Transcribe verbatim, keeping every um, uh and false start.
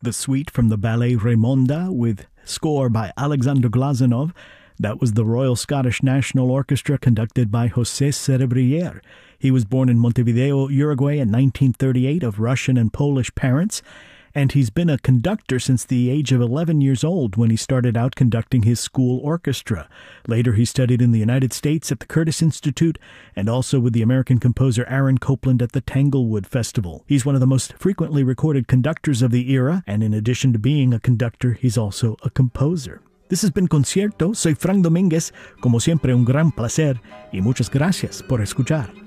the suite from the ballet Raymonda with score by Alexander Glazunov. That was the Royal Scottish National Orchestra conducted by José Cerebrier. He was born in Montevideo, Uruguay in nineteen thirty-eight of Russian and Polish parents, and he's been a conductor since the age of eleven years old when he started out conducting his school orchestra. Later he studied in the United States at the Curtis Institute and also with the American composer Aaron Copland at the Tanglewood Festival. He's one of the most frequently recorded conductors of the era, and in addition to being a conductor, he's also a composer. This has been Concierto. Soy Frank Domínguez. Como siempre, un gran placer y muchas gracias por escuchar.